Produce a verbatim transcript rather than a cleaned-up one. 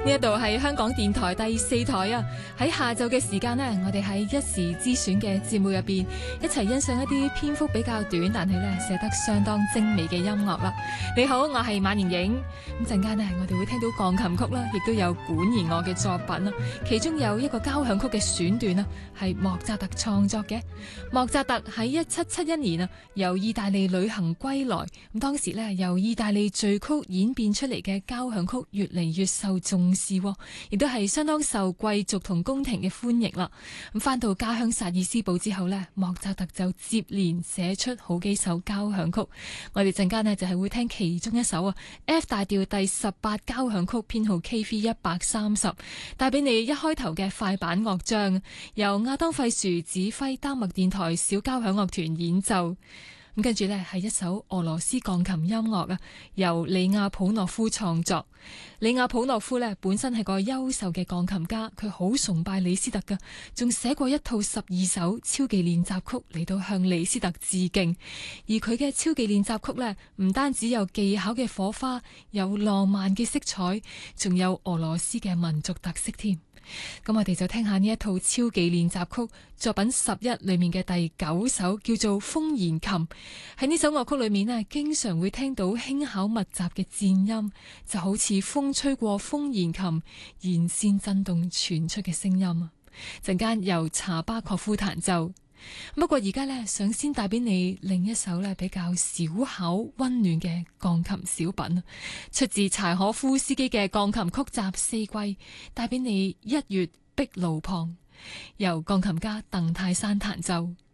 呢一度係香港電台第四台啊！喺下晝嘅時間呢，我哋喺一時之選嘅節目入邊，一齊欣賞一啲篇幅比較短，但係咧寫得相當精美嘅音樂啦。你好，我係馬年影。咁陣間呢，我哋會聽到鋼琴曲啦，亦都有管弦樂嘅作品啦。其中有一個交響曲嘅選段啦，係莫扎特創作嘅。莫扎特喺一七七一年啊，由意大利旅行歸來。咁當時呢，由意大利序曲演變出嚟嘅交響曲越嚟越受重視，亦都係相當受貴族同宮廷嘅歡迎啦。咁翻到家鄉薩爾斯堡之後呢，莫扎特就接連寫出好幾首交響曲。我哋陣間呢，就係會聽其中一首啊 F 大調第十八交響曲編號 K V 一百三十，帶俾你一開頭嘅快板樂章，由亞當費殊指揮丹麥電台小交響樂團演奏。咁跟住呢，係一首俄羅斯鋼琴音樂啊，由里亞普諾夫創作。里亞普諾夫呢，本身係個優秀嘅鋼琴家，佢好崇拜李斯特噶，仲寫過一套十二首超技練習曲嚟到向李斯特致敬。而佢嘅超技練習曲呢，唔單止有技巧嘅火花，有浪漫嘅色彩，仲有俄羅斯嘅民族特色添。咁我哋就聽下呢一套超技練習曲作品十一裏面嘅第九首，叫做風弦琴。喺呢首樂曲裏面呢，經常會聽到輕巧密集嘅顫音，就好似風吹過風弦琴弦線震動傳出嘅聲音啊！陣間由查巴確夫彈奏。不過而家呢，想先帶俾你另一首呢比較小巧溫暖嘅鋼琴小品，出自柴可夫斯基嘅鋼琴曲集四季，帶俾你一月壁路旁，由鋼琴家鄧泰山彈奏。